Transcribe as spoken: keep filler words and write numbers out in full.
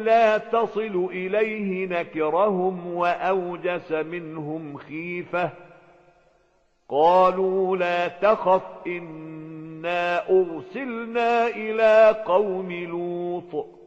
لا تصل إليه نكرهم وأوجس منهم خيفة. قالوا لا تخف إنا أرسلنا إلى قوم لوط